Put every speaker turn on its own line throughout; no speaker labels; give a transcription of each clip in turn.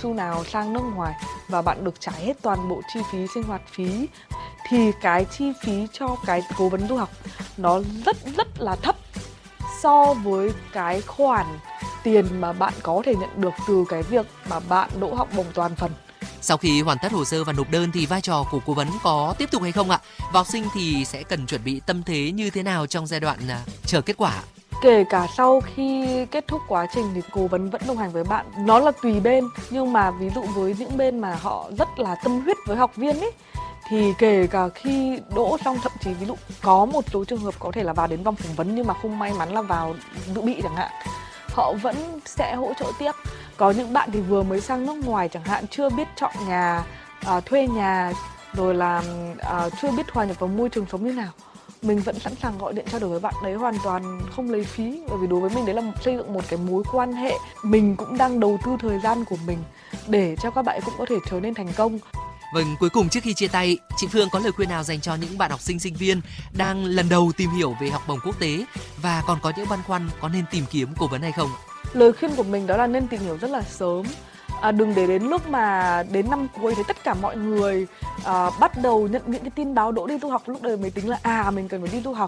xu nào sang nước ngoài và bạn được trả hết toàn bộ chi phí sinh hoạt phí, thì cái chi phí cho cái cố vấn du học nó rất là thấp so với cái khoản tiền mà bạn có thể nhận được từ cái việc mà bạn đỗ học bổng toàn phần.
Sau khi hoàn tất hồ sơ và nộp đơn thì vai trò của cố vấn có tiếp tục hay không ạ? Và học sinh thì sẽ cần chuẩn bị tâm thế như thế nào trong giai đoạn chờ kết quả?
Kể cả sau khi kết thúc quá trình thì cố vấn vẫn đồng hành với bạn. Nó là tùy bên, nhưng mà ví dụ với những bên mà họ rất là tâm huyết với học viên ấy, thì kể cả khi đỗ xong, thậm chí ví dụ có một số trường hợp có thể là vào đến vòng phỏng vấn nhưng mà không may mắn là vào dự bị chẳng hạn, họ vẫn sẽ hỗ trợ tiếp. Có những bạn thì vừa mới sang nước ngoài chẳng hạn, chưa biết chọn nhà, thuê nhà, rồi là chưa biết hòa nhập vào môi trường sống như nào, mình vẫn sẵn sàng gọi điện trao đổi với bạn đấy, hoàn toàn không lấy phí. Bởi vì đối với mình đấy là xây dựng một cái mối quan hệ, mình cũng đang đầu tư thời gian của mình để cho các bạn cũng có thể trở nên thành công.
Vâng, cuối cùng trước khi chia tay, chị Phương có lời khuyên nào dành cho những bạn học sinh, sinh viên đang lần đầu tìm hiểu về học bổng quốc tế và còn có những băn khoăn có nên tìm kiếm cố vấn hay không?
Lời khuyên của mình đó là nên tìm hiểu rất là sớm. Đừng để đến lúc mà đến năm cuối thì tất cả mọi người bắt đầu nhận những cái tin báo đỗ đi du học, lúc đấy mới tính là mình cần phải đi du học.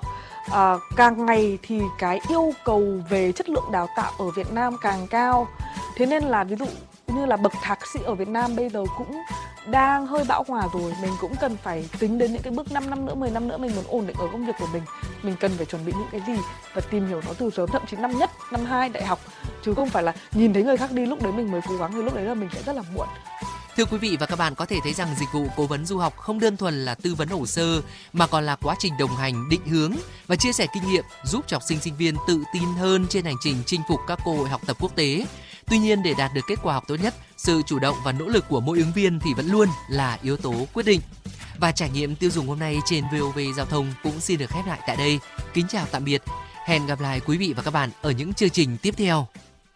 Càng ngày thì cái yêu cầu về chất lượng đào tạo ở Việt Nam càng cao. Thế nên là ví dụ như là bậc thạc sĩ ở Việt Nam bây giờ cũng đang hơi bão hòa rồi. Mình cũng cần phải tính đến những cái bước 5 năm nữa, 10 năm nữa mình muốn ổn định ở công việc của mình. Mình cần phải chuẩn bị những cái gì và tìm hiểu nó từ sớm, thậm chí năm nhất, năm 2 đại học. Chứ không phải là nhìn thấy người khác đi lúc đấy mình mới cố gắng, thì lúc đấy là mình sẽ rất là muộn.
Thưa quý vị và các bạn, có thể thấy rằng dịch vụ cố vấn du học không đơn thuần là tư vấn hồ sơ mà còn là quá trình đồng hành, định hướng và chia sẻ kinh nghiệm giúp cho học sinh, sinh viên tự tin hơn trên hành trình chinh phục các cơ hội học tập quốc tế. Tuy nhiên, để đạt được kết quả học tốt nhất, sự chủ động và nỗ lực của mỗi ứng viên thì vẫn luôn là yếu tố quyết định. Và trải nghiệm tiêu dùng hôm nay trên VOV Giao thông cũng xin được khép lại tại đây. Kính chào tạm biệt. Hẹn gặp lại quý vị và các bạn ở những chương trình tiếp theo.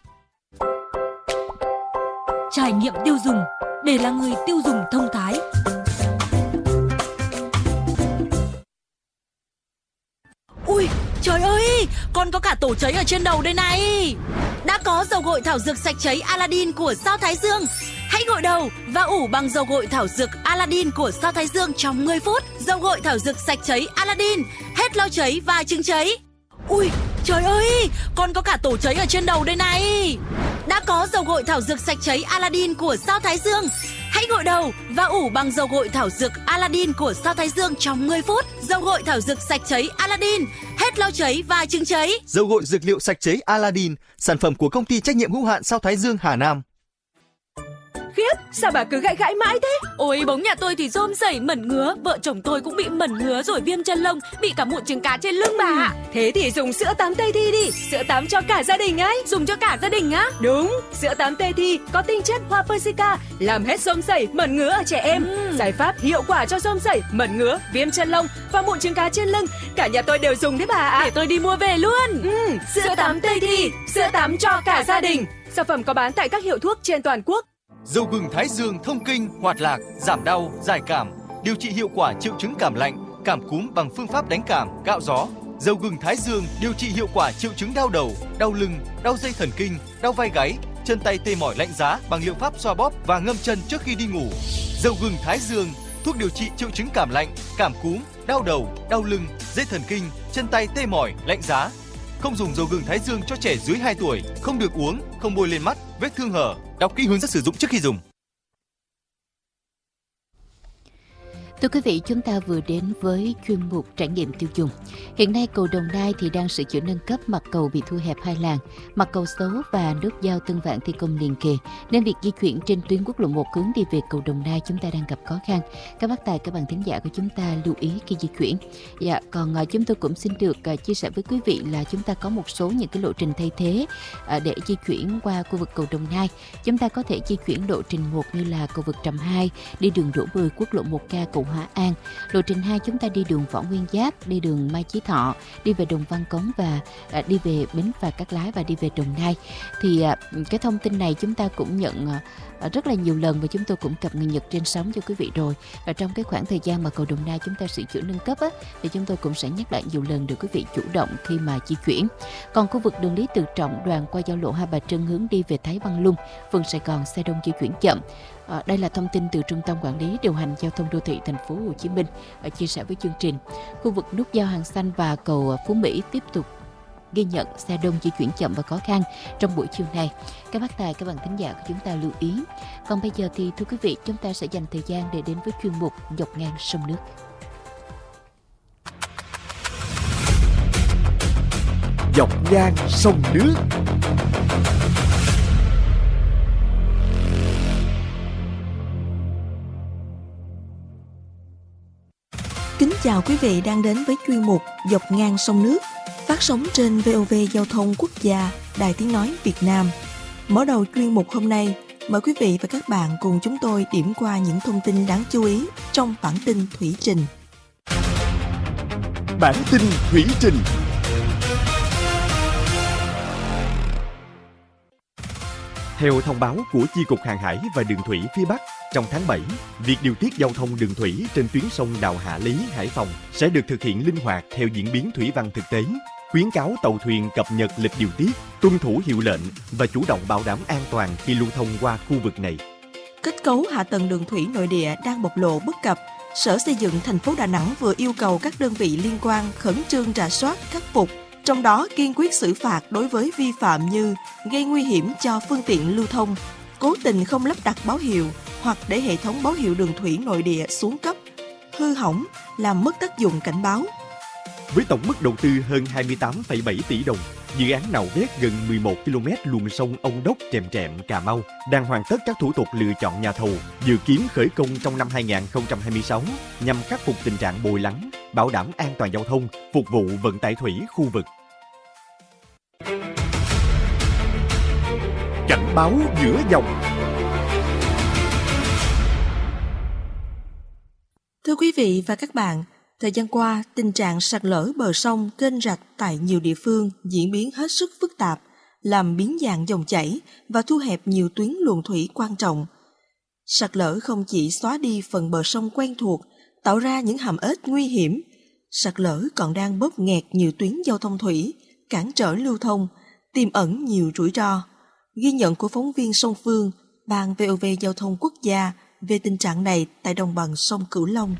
Trải nghiệm tiêu dùng để là người tiêu dùng thông thái. Ui, trời ơi, con có cả tổ cháy ở trên đầu đây này. Đã có dầu gội thảo dược sạch cháy Aladdin của Sao Thái Dương. Hãy gội đầu và ủ bằng dầu gội thảo dược Aladdin của Sao Thái Dương trong 10 phút. Dầu gội thảo dược sạch cháy Aladdin, hết lau cháy và chứng cháy. Ui, trời ơi, con có cả tổ cháy ở trên đầu đây này. Đã có dầu gội thảo dược sạch cháy Aladdin của Sao Thái Dương. Hãy gội đầu và ủ bằng dầu gội thảo dược Aladdin của Sao Thái Dương trong 10 phút. Dầu gội thảo dược sạch cháy Aladdin, hết lau cháy và chứng cháy.
Dầu gội dược liệu sạch cháy Aladdin, sản phẩm của công ty trách nhiệm hữu hạn Sao Thái Dương Hà Nam.
Khiếp, sao bà cứ gãi mãi thế? Ôi, bóng nhà tôi thì rôm rẩy mẩn ngứa, vợ chồng tôi cũng bị mẩn ngứa rồi viêm chân lông, bị cả mụn trứng cá trên lưng bà ạ.
Thế thì dùng sữa tắm Tây Thi đi, sữa tắm cho cả gia đình ấy.
Dùng cho cả gia đình á?
Đúng, sữa tắm Tây Thi có tinh chất hoa Persica, làm hết rôm rẩy, mẩn ngứa ở trẻ em. Giải pháp hiệu quả cho rôm rẩy, mẩn ngứa, viêm chân lông và mụn trứng cá trên lưng. Cả nhà tôi đều dùng đấy bà ạ.
Để tôi đi mua về luôn.
Sữa tắm Tây Thi, sữa tắm cho cả gia đình. Sản phẩm có bán tại các hiệu thuốc trên toàn quốc.
Dầu gừng Thái Dương thông kinh, hoạt lạc, giảm đau, giải cảm, điều trị hiệu quả triệu chứng cảm lạnh, cảm cúm bằng phương pháp đánh cảm, cạo gió. Dầu gừng Thái Dương điều trị hiệu quả triệu chứng đau đầu, đau lưng, đau dây thần kinh, đau vai gáy, chân tay tê mỏi lạnh giá bằng liệu pháp xoa bóp và ngâm chân trước khi đi ngủ. Dầu gừng Thái Dương, thuốc điều trị triệu chứng cảm lạnh, cảm cúm, đau đầu, đau lưng, dây thần kinh, chân tay tê mỏi, lạnh giá. Không dùng dầu gừng Thái Dương cho trẻ dưới 2 tuổi, không được uống, không bôi lên mắt, vết thương hở. Đọc kỹ hướng dẫn sử dụng trước khi dùng.
Thưa quý vị, chúng ta vừa đến với chuyên mục trải nghiệm tiêu dùng. Hiện nay cầu Đồng Nai thì đang sửa chữa nâng cấp, mặt cầu bị thu hẹp 2 làn, mặt cầu xấu và nút giao Tân Vạn thi công liền kề, nên việc di chuyển trên tuyến quốc lộ 1 hướng đi về cầu Đồng Nai chúng ta đang gặp khó khăn. Các bác tài, các bạn thính giả của chúng ta lưu ý khi di chuyển. Còn chúng tôi cũng xin được chia sẻ với quý vị là chúng ta có một số những cái lộ trình thay thế để di chuyển qua khu vực cầu Đồng Nai. Chúng ta có thể di chuyển lộ trình 1 như là cầu vượt Trầm 2, đi đường Đỗ Bười, quốc lộ 1K, cầu Hóa An. Lộ trình 2 chúng ta đi đường Võ Nguyên Giáp, đi đường Mai Chí Thọ, đi về Đồng Văn Cống và đi về Bến Phà Cát Lái và đi về Đồng Nai. Thì cái thông tin này chúng ta cũng nhận rất là nhiều lần và chúng tôi cũng cập nhật trên sóng cho quý vị rồi. Và trong cái khoảng thời gian mà cầu Đồng Nai chúng ta sửa chữa nâng cấp thì chúng tôi cũng sẽ nhắc lại nhiều lần để quý vị chủ động khi mà di chuyển. Còn khu vực đường Lý Tự Trọng đoạn qua giao lộ Hai Bà Trưng hướng đi về Thái Văn Lung, phường Sài Gòn xe đông di chuyển chậm. Đây là thông tin từ Trung tâm Quản lý Điều hành Giao thông Đô thị Thành phố Hồ Chí Minh chia sẻ với chương trình. Khu vực nút giao Hàng Xanh và cầu Phú Mỹ tiếp tục ghi nhận xe đông di chuyển chậm và khó khăn trong buổi chiều này. Các bác tài, các bạn thính giả của chúng ta lưu ý. Còn bây giờ thì thưa quý vị, chúng ta sẽ dành thời gian để đến với chuyên mục Dọc ngang sông nước.
Dọc ngang sông nước.
Kính chào quý vị đang đến với chuyên mục Dọc ngang sông nước, phát sóng trên VOV Giao thông Quốc gia, Đài Tiếng nói Việt Nam. Mở đầu chuyên mục hôm nay, mời quý vị và các bạn cùng chúng tôi điểm qua những thông tin đáng chú ý trong bản tin thủy trình.
Bản tin thủy trình. Theo thông báo của Chi cục Hàng hải và Đường thủy phía Bắc, trong tháng 7, việc điều tiết giao thông đường thủy trên tuyến sông Đào Hạ Lý, Hải Phòng sẽ được thực hiện linh hoạt theo diễn biến thủy văn thực tế, khuyến cáo tàu thuyền cập nhật lịch điều tiết, tuân thủ hiệu lệnh và chủ động bảo đảm an toàn khi lưu thông qua khu vực này.
Kết cấu hạ tầng đường thủy nội địa đang bộc lộ bất cập. Sở Xây dựng thành phố Đà Nẵng vừa yêu cầu các đơn vị liên quan khẩn trương rà soát, khắc phục, trong đó kiên quyết xử phạt đối với vi phạm như gây nguy hiểm cho phương tiện lưu thông, cố tình không lắp đặt báo hiệu hoặc để hệ thống báo hiệu đường thủy nội địa xuống cấp, hư hỏng, làm mất tác dụng cảnh báo.
Với tổng mức đầu tư hơn 28,7 tỷ đồng, dự án nạo vét gần 11 km luồng sông Ông Đốc, Tràm Trạm, Cà Mau đang hoàn tất các thủ tục lựa chọn nhà thầu, dự kiến khởi công trong năm 2026 nhằm khắc phục tình trạng bồi lắng, bảo đảm an toàn giao thông, phục vụ vận tải thủy khu vực. Cảnh báo giữa dòng.
Thưa quý vị và các bạn, thời gian qua, tình trạng sạt lở bờ sông, kênh rạch tại nhiều địa phương diễn biến hết sức phức tạp, làm biến dạng dòng chảy và thu hẹp nhiều tuyến luồng thủy quan trọng. Sạt lở không chỉ xóa đi phần bờ sông quen thuộc, tạo ra những hàm ếch nguy hiểm, sạt lở còn đang bóp nghẹt nhiều tuyến giao thông thủy, cản trở lưu thông, tiềm ẩn nhiều rủi ro. Ghi nhận của phóng viên Sông Phương, Ban VOV Giao thông Quốc gia về tình trạng này tại đồng bằng sông Cửu Long.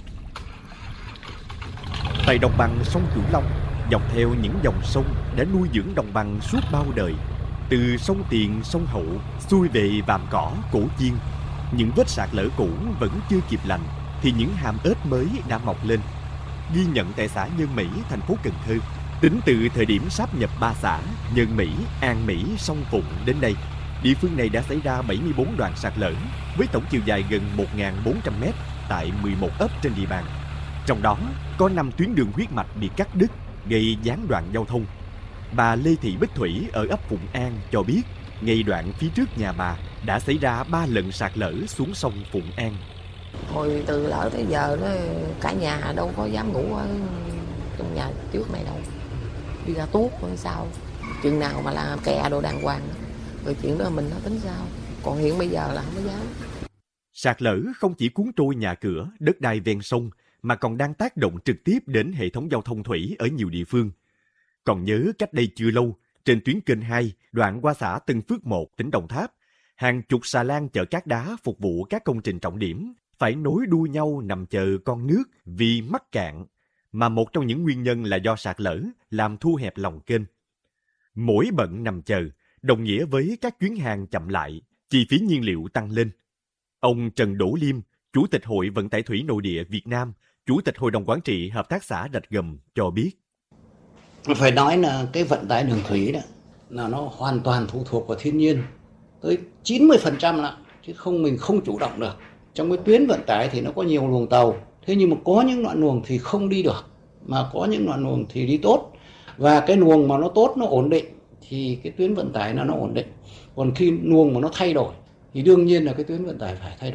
Tại đồng bằng sông Cửu Long, dọc theo những dòng sông đã nuôi dưỡng đồng bằng suốt bao đời, từ sông Tiền, sông Hậu, xuôi về Vàm Cỏ, Cổ Chiên, những vết sạt lở cũ vẫn chưa kịp lành thì những hàm ếch mới đã mọc lên. Ghi nhận tại xã Nhân Mỹ, thành phố Cần Thơ, tính từ thời điểm sáp nhập 3 xã Nhân Mỹ, An Mỹ, Sông Phụng đến đây, địa phương này đã xảy ra 74 đoạn sạt lở với tổng chiều dài gần 1.400 m tại 11 ấp trên địa bàn. Trong đó có 5 tuyến đường huyết mạch bị cắt đứt, gây gián đoạn giao thông. Bà Lê Thị Bích Thủy ở ấp Phụng An cho biết, ngay đoạn phía trước nhà bà đã xảy ra 3 lần sạt lở xuống sông Phụng An.
Hồi từ lỡ tới giờ đó, cả nhà đâu có dám ngủ ở trong nhà trước này đâu. Đi ra tuốt rồi sao? Chừng nào mà làm kè đồ đàng hoàng, rồi chuyện đó mình nó tính sao? Còn hiện bây giờ là không có dám.
Sạt lở không chỉ cuốn trôi nhà cửa, đất đai ven sông, mà còn đang tác động trực tiếp đến hệ thống giao thông thủy ở nhiều địa phương. Còn nhớ cách đây chưa lâu, trên tuyến kênh 2, đoạn qua xã Tân Phước 1, tỉnh Đồng Tháp, hàng chục xà lan chở cát đá phục vụ các công trình trọng điểm phải nối đuôi nhau nằm chờ con nước vì mắc cạn, mà một trong những nguyên nhân là do sạt lở làm thu hẹp lòng kênh. Mỗi bận nằm chờ, đồng nghĩa với các chuyến hàng chậm lại, chi phí nhiên liệu tăng lên. Ông Trần Đỗ Liêm, Chủ tịch Hội Vận tải Thủy Nội địa Việt Nam, Chủ tịch Hội đồng Quản trị Hợp tác xã Rạch Gầm cho biết.
Phải nói là cái vận tải đường thủy đó, là nó hoàn toàn phụ thuộc vào thiên nhiên, tới 90% là, chứ mình không chủ động được. Trong cái tuyến vận tải thì nó có nhiều luồng tàu, thế nhưng mà có những đoạn luồng thì không đi được, mà có những đoạn luồng thì đi tốt. Và cái luồng mà nó tốt, nó ổn định thì cái tuyến vận tải nó ổn định. Còn khi luồng mà nó thay đổi thì đương nhiên là cái tuyến vận tải phải thay đổi.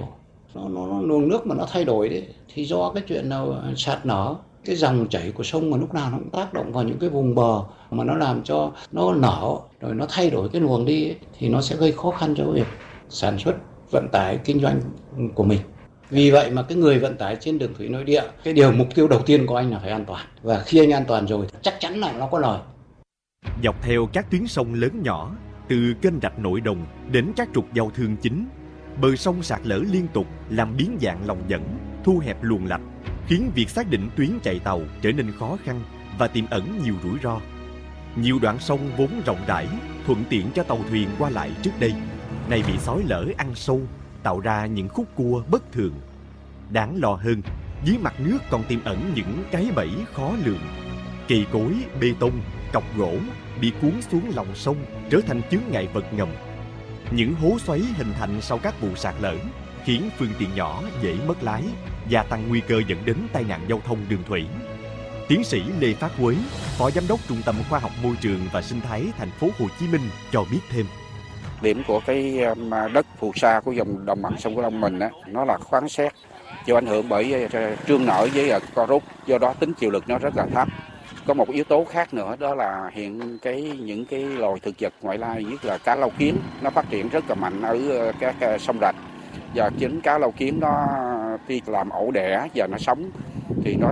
nó luồng nước mà nó thay đổi đấy thì do cái chuyện nào sạt nở, cái dòng chảy của sông mà lúc nào nó cũng tác động vào những cái vùng bờ mà nó làm cho nó nở rồi nó thay đổi cái luồng đi ấy, thì nó sẽ gây khó khăn cho việc sản xuất vận tải kinh doanh của mình. Vì vậy mà cái người vận tải trên đường thủy nội địa, cái điều mục tiêu đầu tiên của anh là phải an toàn, và khi anh an toàn rồi thì chắc chắn là nó có lời.
Dọc theo các tuyến sông lớn nhỏ, từ kênh rạch nội đồng đến các trục giao thương chính, bờ sông sạt lở liên tục làm biến dạng lòng dẫn, thu hẹp luồng lạch, khiến việc xác định tuyến chạy tàu trở nên khó khăn và tiềm ẩn nhiều rủi ro. Nhiều đoạn sông vốn rộng rãi, thuận tiện cho tàu thuyền qua lại trước đây, nay bị xói lở ăn sâu, tạo ra những khúc cua bất thường. Đáng lo hơn, dưới mặt nước còn tiềm ẩn những cái bẫy khó lường. Cây cối, bê tông, cọc gỗ bị cuốn xuống lòng sông trở thành chướng ngại vật ngầm. Những hố xoáy hình thành sau các vụ sạt lở khiến phương tiện nhỏ dễ mất lái, gia tăng nguy cơ dẫn đến tai nạn giao thông đường thủy. Tiến sĩ Lê Phát Quế, Phó Giám đốc Trung tâm Khoa học Môi trường và Sinh thái Thành phố Hồ Chí Minh cho biết thêm.
Điểm của cái đất phù sa của vùng đồng bằng sông Cửu Long mình nó là khoáng sét, chịu ảnh hưởng bởi trương nở với co rút, do đó tính chịu lực nó rất là thấp. Có một yếu tố khác nữa đó là hiện những cái loài thực vật ngoại lai, nhất là cá lau kiến, nó phát triển rất là mạnh ở các sông rạch, và chính cá lau kiến nó khi làm ổ đẻ và nó sống thì nó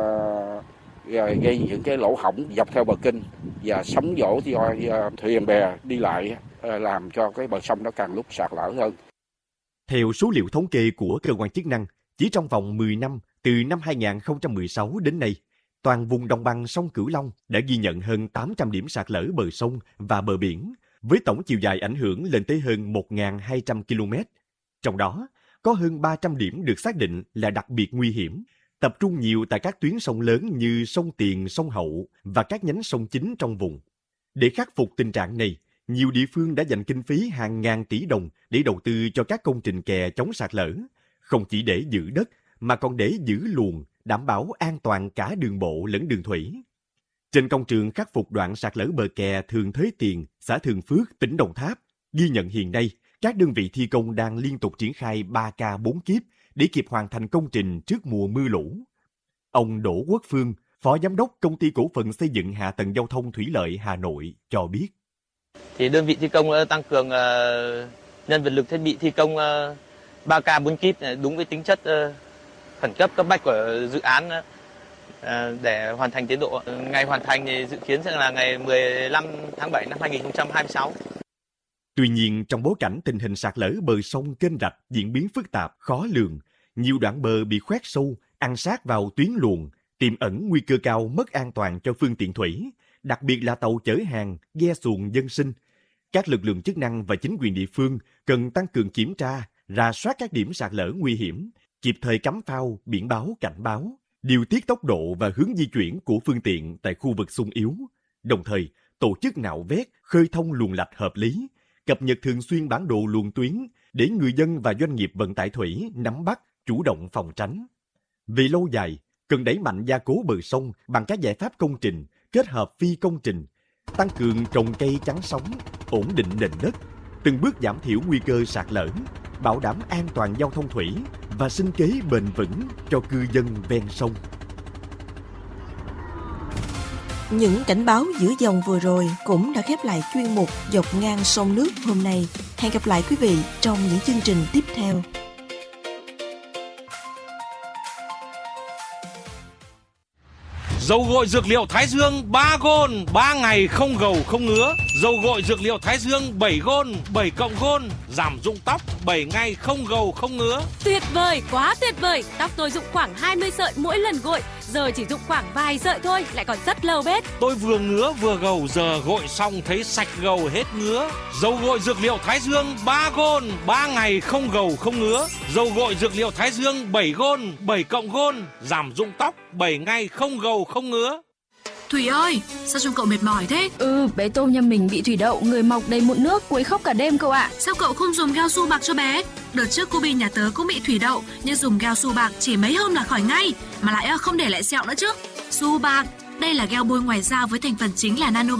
gây những cái lỗ hổng dọc theo bờ kinh và sóng vỗ do thuyền bè đi lại, làm cho cái bờ sông nó càng lúc sạt lở hơn.
Theo số liệu thống kê của cơ quan chức năng, chỉ trong vòng 10 năm, từ năm 2016 đến nay, toàn vùng đồng bằng sông Cửu Long đã ghi nhận hơn 800 điểm sạt lở bờ sông và bờ biển, với tổng chiều dài ảnh hưởng lên tới hơn 1.200 km. Trong đó, có hơn 300 điểm được xác định là đặc biệt nguy hiểm, tập trung nhiều tại các tuyến sông lớn như sông Tiền, sông Hậu và các nhánh sông chính trong vùng. Để khắc phục tình trạng này, nhiều địa phương đã dành kinh phí hàng ngàn tỷ đồng để đầu tư cho các công trình kè chống sạt lở, không chỉ để giữ đất mà còn để giữ luồng, đảm bảo an toàn cả đường bộ lẫn đường thủy. Trên công trường khắc phục đoạn sạt lở bờ kè Thường Thới Tiền, xã Thường Phước, tỉnh Đồng Tháp, ghi nhận hiện nay các đơn vị thi công đang liên tục triển khai 3K 4 kíp để kịp hoàn thành công trình trước mùa mưa lũ. Ông Đỗ Quốc Phương, Phó Giám đốc Công ty Cổ phần Xây dựng Hạ tầng Giao thông Thủy lợi Hà Nội cho biết.
Thì đơn vị thi công tăng cường nhân vật lực thiết bị thi công 3K 4 kíp đúng với tính chất khẩn cấp cấp bách của dự án để hoàn thành tiến độ. Ngày hoàn thành thì dự kiến sẽ là ngày 15 tháng 7 năm 2026.
Tuy nhiên, trong bối cảnh tình hình sạt lở bờ sông kênh rạch diễn biến phức tạp, khó lường, nhiều đoạn bờ bị khoét sâu, ăn sát vào tuyến luồng, tiềm ẩn nguy cơ cao mất an toàn cho phương tiện thủy, đặc biệt là tàu chở hàng, ghe xuồng dân sinh. Các lực lượng chức năng và chính quyền địa phương cần tăng cường kiểm tra, rà soát các điểm sạt lở nguy hiểm, kịp thời cắm phao, biển báo, cảnh báo, điều tiết tốc độ và hướng di chuyển của phương tiện tại khu vực xung yếu, đồng thời tổ chức nạo vét, khơi thông luồng lạch hợp lý, cập nhật thường xuyên bản đồ luồng tuyến để người dân và doanh nghiệp vận tải thủy nắm bắt, chủ động phòng tránh. Về lâu dài, cần đẩy mạnh gia cố bờ sông bằng các giải pháp công trình, kết hợp phi công trình, tăng cường trồng cây chắn sóng, ổn định nền đất, từng bước giảm thiểu nguy cơ sạt lở, bảo đảm an toàn giao thông thủy và sinh kế bền vững cho cư dân ven sông.
Những cảnh báo giữa dòng vừa rồi cũng đã khép lại chuyên mục Dọc ngang sông nước hôm nay. Hẹn gặp lại quý vị trong những chương trình tiếp theo.
Dầu gội dược liệu Thái Dương 3 gôn, 3 ngày không gầu không ngứa. Dầu gội dược liệu Thái Dương 7 gôn, 7 cộng gôn, giảm rụng tóc 7 ngày không gầu không ngứa.
Tuyệt vời, quá tuyệt vời. Tóc tôi rụng khoảng 20 sợi mỗi lần gội, giờ chỉ rụng khoảng vài sợi thôi, lại còn rất lâu bết.
Tôi vừa ngứa vừa gầu, giờ gội xong thấy sạch gầu hết ngứa. Dầu gội dược liệu Thái Dương 3 gôn, 3 ngày không gầu không ngứa. Dầu gội dược liệu Thái Dương 7 gôn, 7 cộng gôn, giảm rụng tóc 7 ngày không gầu không ngứa.
Thủy ơi, sao trông cậu mệt mỏi thế?
Bé Tôm nhà mình bị thủy đậu, người mọc đầy mụn nước, quấy khóc cả đêm cậu ạ.
Sao cậu không dùng gao su bạc cho bé? Đợt trước cô Bi nhà tớ cũng bị thủy đậu, nhưng dùng gao su bạc chỉ mấy hôm là khỏi ngay, mà lại không để lại sẹo nữa chứ. Su bạc, đây là gel bôi ngoài da với thành phần chính là nano bạc.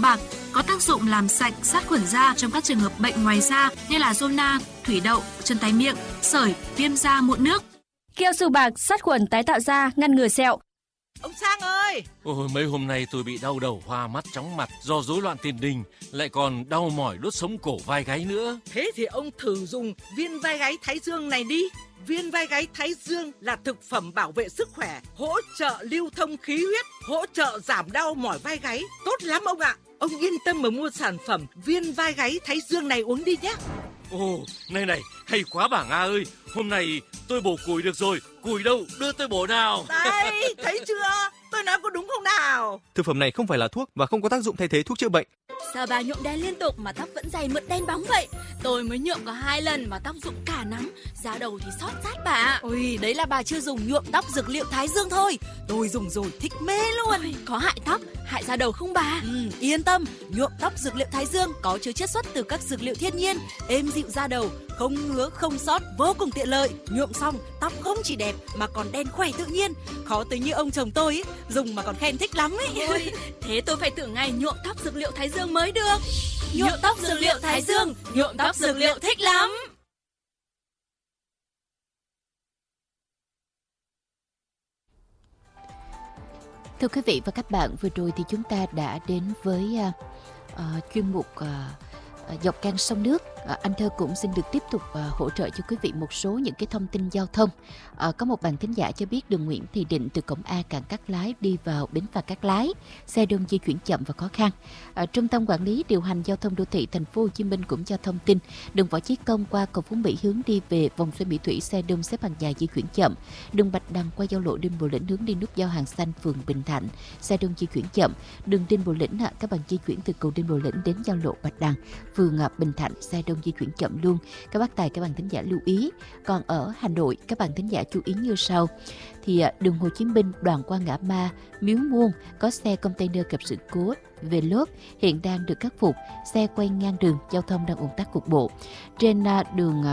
có tác dụng làm sạch, sát khuẩn da trong các trường hợp bệnh ngoài da như là zona, thủy đậu, chân tay miệng, sởi, viêm da, mụn nước.
Keo su bạc sát khuẩn tái tạo da, ngăn ngừa sẹo.
Ông Sang ơi!
Ôi, mấy hôm nay tôi bị đau đầu, hoa mắt, chóng mặt do rối loạn tiền đình, lại còn đau mỏi đốt sống cổ vai gáy nữa.
Thế thì ông thử dùng viên vai gáy Thái Dương này đi. Viên vai gáy Thái Dương là thực phẩm bảo vệ sức khỏe, hỗ trợ lưu thông khí huyết, hỗ trợ giảm đau mỏi vai gáy. Tốt lắm ông ạ! Ông yên tâm mà mua sản phẩm viên vai gáy Thái Dương này uống đi nhé.
Ồ, này, hay quá bà Nga ơi. Hôm nay tôi bổ củi được rồi. Củi đâu, đưa tôi bổ nào.
Đây, thấy chưa? Tôi nói có đúng không nào?
Thực phẩm này không phải là thuốc và không có tác dụng thay thế thuốc chữa bệnh.
Sao bà nhuộm đen liên tục mà tóc vẫn dày mượt đen bóng vậy? Tôi mới nhuộm có 2 lần mà tóc rụng cả nắng, da đầu thì xót rát bà.
Ôi, đấy là bà chưa dùng nhuộm tóc dược liệu Thái Dương thôi. Tôi dùng rồi thích mê luôn.
Ôi, có hại tóc, hại da đầu không bà?
Yên tâm, nhuộm tóc dược liệu Thái Dương có chứa chiết xuất từ các dược liệu thiên nhiên, êm dịu da đầu, không ngứa, không xót, vô cùng tiện lợi. Nhuộm xong, tóc không chỉ đẹp mà còn đen khỏe tự nhiên. Khó tới như ông chồng tôi ấy, dùng mà còn khen thích lắm ấy.
Ôi, thế tôi phải thử ngày nhuộm tóc dược liệu Thái Dương mới được. Nhuộm tóc dược liệu Thái Dương, nhuộm tóc dược liệu thích lắm.
Thưa quý vị và các bạn, vừa rồi thì chúng ta đã đến với chuyên mục Dọc Ngang Sông Nước. Anh Thơ cũng xin được tiếp tục hỗ trợ cho quý vị một số những cái thông tin giao thông. Có một bạn thính giả cho biết đường Nguyễn Thị Định từ cổng A cảng Cát Lái đi vào bến phà Cát Lái, xe đông di chuyển chậm và khó khăn. Trung tâm Quản lý điều hành giao thông đô thị Thành phố Hồ Chí Minh cũng cho thông tin đường Võ Chí Công qua cầu Phú Mỹ hướng đi về vòng xoay Mỹ Thủy, xe đông xếp hàng dài di chuyển chậm. Đường Bạch Đằng qua giao lộ Đinh Bộ Lĩnh hướng đi nút giao Hàng Xanh, phường Bình Thạnh, xe đông di chuyển chậm. Đường Đinh Bộ Lĩnh các bạn di chuyển từ cầu Đinh Bộ Lĩnh đến giao lộ Bạch Đằng, phường Bình Thạnh, xe đông di chuyển chậm luôn. Các bác tài, các bạn thính giả lưu ý. Còn ở Hà Nội, các bạn thính giả chú ý như sau. Thì đường Hồ Chí Minh đoạn qua ngã ba Miếu Môn có xe container gặp sự cố về lốp hiện đang được khắc phục. Xe quay ngang đường, giao thông đang ùn tắc cục bộ. Trên đường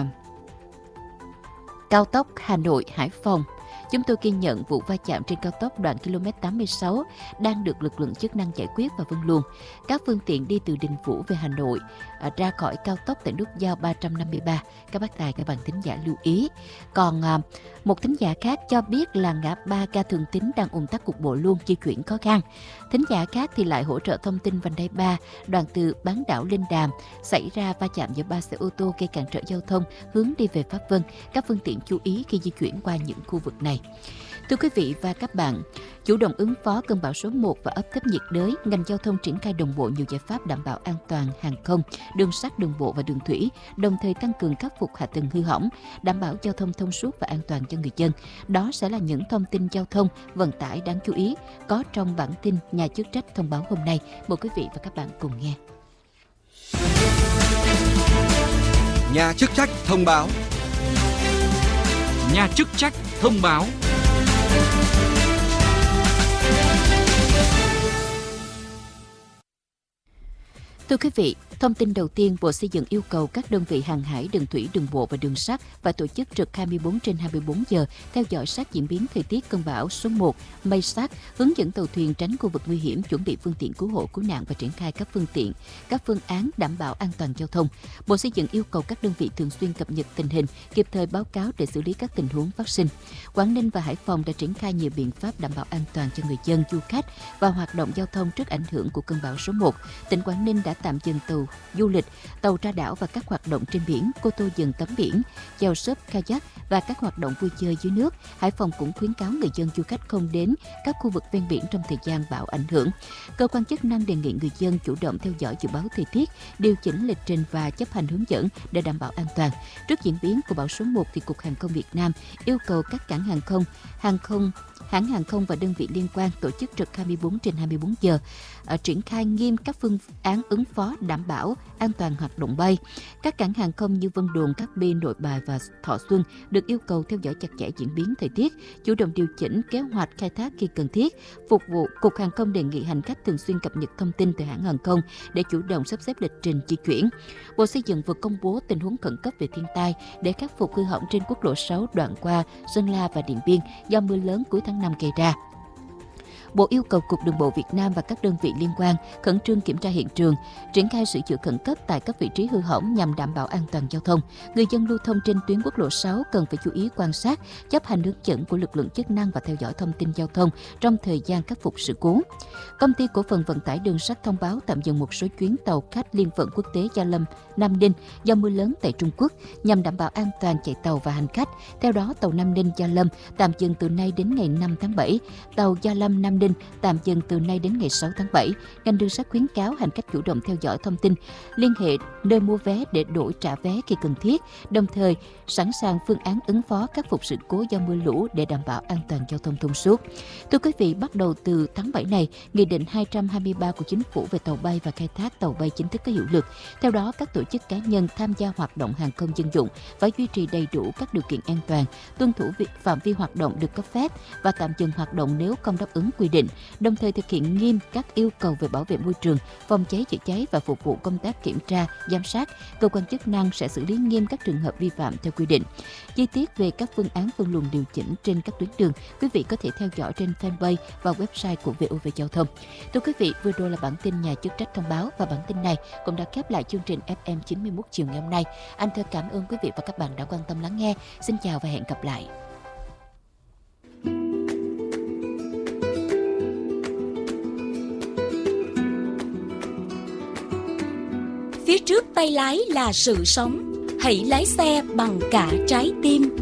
cao tốc Hà Nội - Hải Phòng, chúng tôi ghi nhận vụ va chạm trên cao tốc đoạn km 86 đang được lực lượng chức năng giải quyết và phân luồng. Các phương tiện đi từ Đình Vũ về Hà Nội ra khỏi cao tốc tại nút giao 353. Các bác tài, các bạn thính giả lưu ý. Còn một thính giả khác cho biết là ngã ba ga Thường Tín đang ùn tắc cục bộ luôn, di chuyển khó khăn. Thính giả khác thì lại hỗ trợ thông tin vành đai 3 đoạn từ Bán Đảo Linh Đàm xảy ra va chạm giữa 3 xe ô tô gây cản trở giao thông hướng đi về Pháp Vân. Các phương tiện chú ý khi di chuyển qua những khu vực này. Thưa quý vị và các bạn, chủ động ứng phó cơn bão số 1 và áp thấp nhiệt đới, ngành giao thông triển khai đồng bộ nhiều giải pháp đảm bảo an toàn hàng không, đường sắt, đường bộ và đường thủy, đồng thời tăng cường khắc phục hạ tầng hư hỏng, đảm bảo giao thông thông suốt và an toàn cho người dân. Đó sẽ là những thông tin giao thông vận tải đáng chú ý có trong bản tin Nhà chức trách thông báo hôm nay. Mời quý vị và các bạn cùng nghe.
Nhà chức trách thông báo.
Nhà chức trách thông báo.
Thưa quý vị, thông tin đầu tiên, Bộ Xây dựng yêu cầu các đơn vị hàng hải, đường thủy, đường bộ và đường sắt phải tổ chức trực 24/24 giờ, theo dõi sát diễn biến thời tiết cơn bão số 1, mây sát, hướng dẫn tàu thuyền tránh khu vực nguy hiểm, chuẩn bị phương tiện cứu hộ, cứu nạn và triển khai các phương tiện, các phương án đảm bảo an toàn giao thông. Bộ Xây dựng yêu cầu các đơn vị thường xuyên cập nhật tình hình, kịp thời báo cáo để xử lý các tình huống phát sinh. Quảng Ninh và Hải Phòng đã triển khai nhiều biện pháp đảm bảo an toàn cho người dân, du khách và hoạt động giao thông trước ảnh hưởng của cơn bão số 1. Tỉnh Quảng Ninh đã tạm dừng tàu du lịch, tàu ra đảo và các hoạt động trên biển, cô tô dừng tắm biển, chèo súp, kayak và các hoạt động vui chơi dưới nước. Hải Phòng cũng khuyến cáo người dân, du khách không đến các khu vực ven biển trong thời gian bão ảnh hưởng. Cơ quan chức năng đề nghị người dân chủ động theo dõi dự báo thời tiết, điều chỉnh lịch trình và chấp hành hướng dẫn để đảm bảo an toàn. Trước diễn biến của bão số 1 thì Cục Hàng không Việt Nam yêu cầu các cảng hãng hàng không và đơn vị liên quan tổ chức trực 24/24 giờ, triển khai nghiêm các phương án ứng phó đảm bảo an toàn hoạt động bay. Các cảng hàng không như Vân Đồn, Cát Bi, Nội Bài và Thọ Xuân được yêu cầu theo dõi chặt chẽ diễn biến thời tiết, chủ động điều chỉnh kế hoạch khai thác khi cần thiết. Phục vụ, Cục Hàng không đề nghị hành khách thường xuyên cập nhật thông tin từ hãng hàng không để chủ động sắp xếp lịch trình di chuyển. Bộ Xây dựng vừa công bố tình huống khẩn cấp về thiên tai để khắc phục hư hỏng trên quốc lộ 6 đoạn qua Sơn La và Điện Biên do mưa lớn cuối tháng 5 gây ra. Bộ yêu cầu Cục Đường bộ Việt Nam và các đơn vị liên quan khẩn trương kiểm tra hiện trường, triển khai sửa chữa khẩn cấp tại các vị trí hư hỏng nhằm đảm bảo an toàn giao thông. Người dân lưu thông trên tuyến quốc lộ 6 cần phải chú ý quan sát, chấp hành hướng dẫn của lực lượng chức năng và theo dõi thông tin giao thông trong thời gian khắc phục sự cố. Công ty cổ phần vận tải đường sắt thông báo tạm dừng một số chuyến tàu khách liên vận quốc tế Gia Lâm - Nam Ninh do mưa lớn tại Trung Quốc nhằm đảm bảo an toàn chạy tàu và hành khách. Theo đó, tàu Nam Ninh Gia Lâm tạm dừng từ nay đến ngày 5 tháng 7, tàu Gia Lâm Nam Ninh tạm dừng từ nay đến ngày 6 tháng 7. Ngành đường sắt khuyến cáo hành khách chủ động theo dõi thông tin, liên hệ nơi mua vé để đổi trả vé khi cần thiết, đồng thời sẵn sàng phương án ứng phó khắc phục sự cố do mưa lũ để đảm bảo an toàn giao thông thông suốt. Thưa quý vị, bắt đầu từ tháng 7 này, Nghị định 223 của Chính phủ về tàu bay và khai thác tàu bay chính thức có hiệu lực. Theo đó, các tổ chức cá nhân tham gia hoạt động hàng không dân dụng phải duy trì đầy đủ các điều kiện an toàn, tuân thủ phạm vi hoạt động được cấp phép và tạm dừng hoạt động nếu không đáp ứng quy định, đồng thời thực hiện nghiêm các yêu cầu về bảo vệ môi trường, phòng cháy chữa cháy và phục vụ công tác kiểm tra, giám sát. Cơ quan chức năng sẽ xử lý nghiêm các trường hợp vi phạm theo quy định. Chi tiết về các phương án phân luồng điều chỉnh trên các tuyến đường, quý vị có thể theo dõi trên fanpage và website của VOV Giao thông. Thưa quý vị, vừa rồi là bản tin nhà chức trách thông báo và bản tin này cũng đã khép lại chương trình FM 91 chiều ngày hôm nay. Anh Thơ cảm ơn quý vị và các bạn đã quan tâm lắng nghe. Xin chào và hẹn gặp lại.
Phía trước tay lái là sự sống, hãy lái xe bằng cả trái tim.